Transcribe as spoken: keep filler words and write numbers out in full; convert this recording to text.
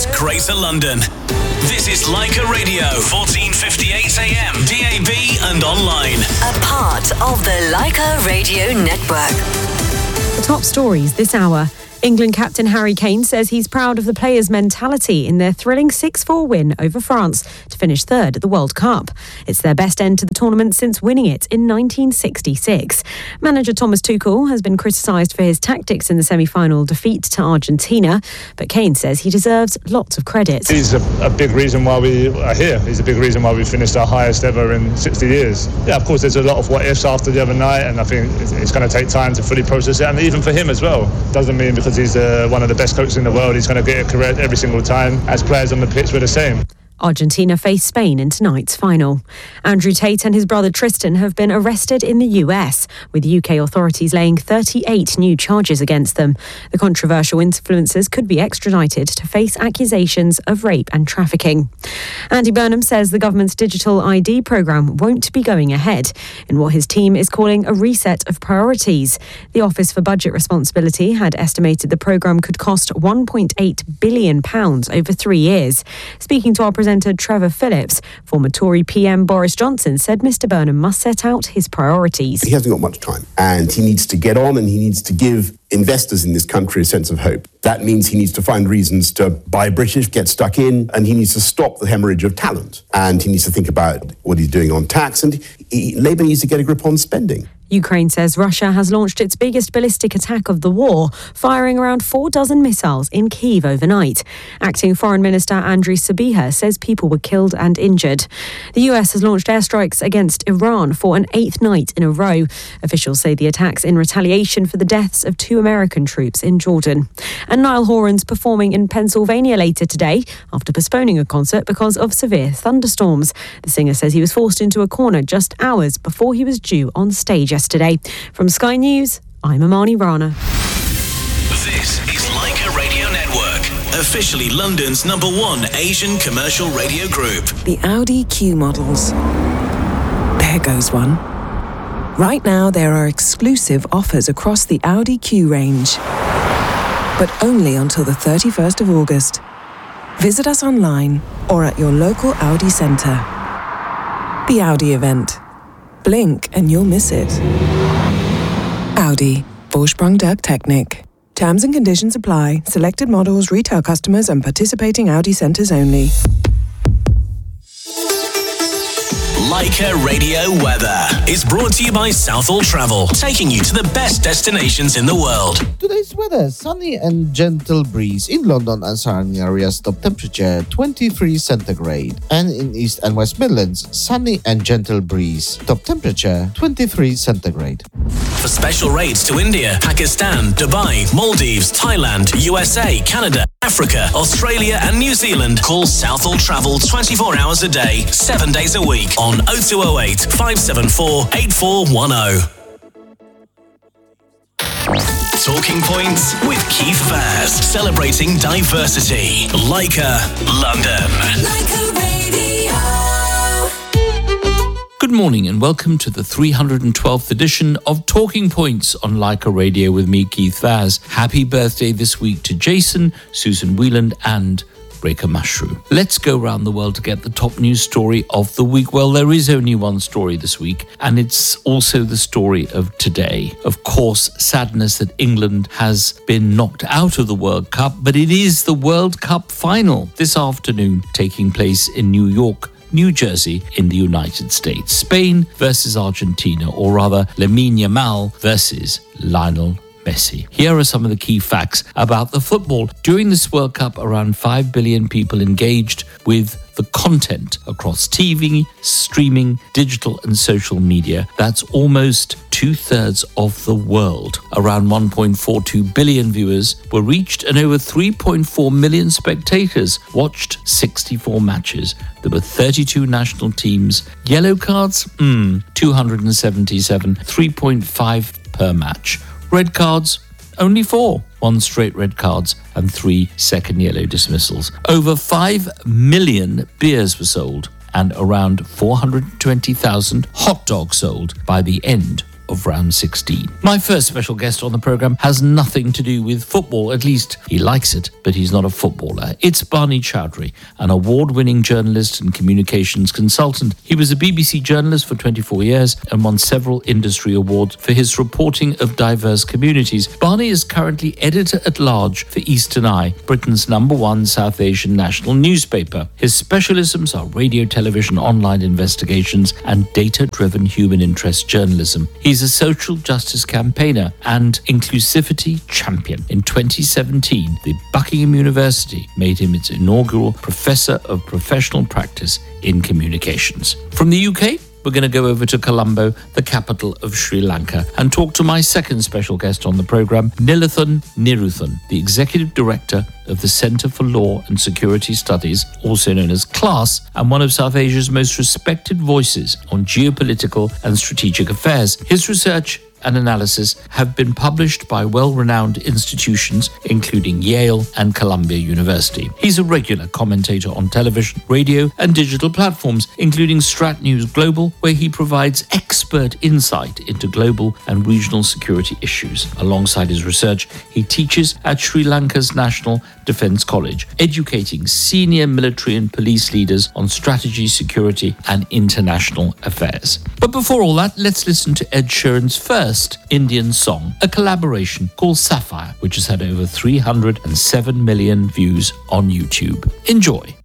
across Greater London. This is Leica Radio, fourteen fifty-eight A M, D A B and online. A part of the Leica Radio Network. The top stories this hour. England captain Harry Kane says he's proud of the players' mentality in their thrilling six four win over France to finish third at the World Cup. It's their best end to the tournament since winning it in nineteen sixty-six. Manager Thomas Tuchel has been criticised for his tactics in the semi-final defeat to Argentina, but Kane says he deserves lots of credit. He's a, a big reason why we are here. He's a big reason why we finished our highest ever in sixty years. Yeah, of course, there's a lot of what-ifs after the other night, and I think it's, it's going to take time to fully process it, and even for him as well. Doesn't mean because he's uh, one of the best coaches in the world, he's going to get it correct every single time. As players on the pitch, we're the same. Argentina face Spain in tonight's final. Andrew Tate and his brother Tristan have been arrested in the U S, with U K authorities laying thirty-eight new charges against them. The controversial influencers could be extradited to face accusations of rape and trafficking. Andy Burnham says the government's digital I D programme won't be going ahead in what his team is calling a reset of priorities. The Office for Budget Responsibility had estimated the programme could cost one point eight billion pounds over three years. Speaking to our presenter Trevor Phillips, former Tory P M Boris Johnson said Mister Burnham must set out his priorities. He hasn't got much time, and he needs to get on and he needs to give investors in this country a sense of hope. That means he needs to find reasons to buy British, get stuck in, and he needs to stop the hemorrhage of talent. And he needs to think about what he's doing on tax, and he, Labour needs to get a grip on spending. Ukraine says Russia has launched its biggest ballistic attack of the war, firing around four dozen missiles in Kyiv overnight. Acting Foreign Minister Andriy Sybiha says people were killed and injured. The U S has launched airstrikes against Iran for an eighth night in a row. Officials say the attacks in retaliation for the deaths of two American troops in Jordan. And Niall Horan's performing in Pennsylvania later today after postponing a concert because of severe thunderstorms. The singer says he was forced into a corner just hours before he was due on stage yesterday. Yesterday. From Sky News, I'm Amani Rana. This is Leica Radio Network, officially London's number one Asian commercial radio group. The Audi Q models. There goes one. Right now, there are exclusive offers across the Audi Q range, but only until the thirty-first of August. Visit us online or at your local Audi centre. The Audi event. Blink and you'll miss it. Audi. Vorsprung durch Technik. Terms and conditions apply. Selected models, retail customers and participating Audi centres only. Leica Radio Weather is brought to you by Southall Travel, taking you to the best destinations in the world. Today's weather, sunny and gentle breeze in London and surrounding areas, top temperature twenty-three centigrade. And in East and West Midlands, sunny and gentle breeze, top temperature twenty-three centigrade. For special rates to India, Pakistan, Dubai, Maldives, Thailand, U S A, Canada, Africa, Australia and New Zealand, call Southall Travel twenty-four hours a day, seven days a week on oh two oh eight, five seven four, eight four one oh. Talking Points with Keith Vaz, celebrating diversity. Leica, London. Leica Radio. Good morning and welcome to the three hundred twelfth edition of Talking Points on Leica Radio with me, Keith Vaz. Happy birthday this week to Jason, Susan Wheeland and Breaker Mushroom. Let's go around the world to get the top news story of the week. Well, there is only one story this week, and it's also the story of today. Of course, sadness that England has been knocked out of the World Cup, but it is the World Cup final this afternoon, taking place in New York, New Jersey in the United States. Spain versus Argentina, or rather Lamine Yamal versus Lionel Messi. Here are some of the key facts about the football. During this World Cup, around five billion people engaged with the content across T V, streaming, digital and social media. That's almost two-thirds of the world. Around one point four two billion viewers were reached and over three point four million spectators watched sixty-four matches. There were thirty-two national teams. Yellow cards? Hmm, two hundred seventy-seven, three point five per match. Red cards, only four. One straight red cards and three second yellow dismissals. Over five million beers were sold and around four hundred twenty thousand hot dogs sold by the end of round sixteen. My first special guest on the programme has nothing to do with football, at least he likes it, but he's not a footballer. It's Barney Chowdhury, an award-winning journalist and communications consultant. He was a B B C journalist for twenty-four years and won several industry awards for his reporting of diverse communities. Barney is currently editor-at-large for Eastern Eye, Britain's number one South Asian national newspaper. His specialisms are radio, television, online investigations, and data-driven human interest journalism. He's a social justice campaigner and inclusivity champion. In twenty seventeen, the Buckingham University made him its inaugural Professor of Professional Practice in Communications. From the U K, we're going to go over to Colombo, the capital of Sri Lanka, and talk to my second special guest on the programme, Niluthan Niruthan, the Executive Director of the Centre for Law and Security Studies, also known as CLASS, and one of South Asia's most respected voices on geopolitical and strategic affairs. His research and analysis have been published by well-renowned institutions, including Yale and Columbia University. He's a regular commentator on television, radio, and digital platforms, including Strat News Global, where he provides expert insight into global and regional security issues. Alongside his research, he teaches at Sri Lanka's National Defence College, educating senior military and police leaders on strategy, security, and international affairs. But before all that, let's listen to Ed Sheeran's first Indian song, a collaboration called Sapphire, which has had over three hundred seven million views on YouTube. Enjoy.